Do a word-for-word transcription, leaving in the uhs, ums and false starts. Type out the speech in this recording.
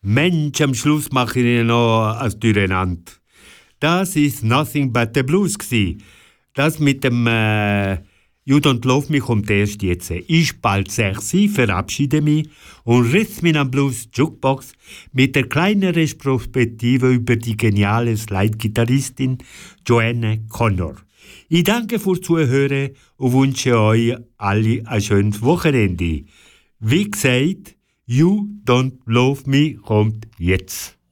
Mensch, am Schluss mache ich Ihnen noch ein Durcheinander. Das ist Nothing But The Blues gsi. Das mit dem äh, You Don't Love Me kommt erst jetzt. Ich bald sechsi, verabschiede mich und Rhythm and Blues Jukebox mit der kleinen Retrospektive über die geniale Slide-Gitarristin Joanna Connor. Ich danke fürs Zuhören und wünsche euch alle ein schönes Wochenende. Wie gesagt, You Don't Love Me kommt jetzt.